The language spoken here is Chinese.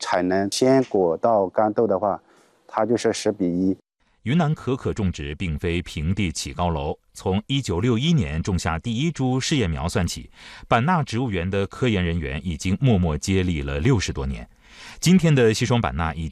产能，鲜果到干豆的话，它就是10:1。 云南可可种植并非平地起高楼，从1961年种下第一株试验苗算起，版纳植物园的科研人员已经默默接力了60多年。今天的西双版纳已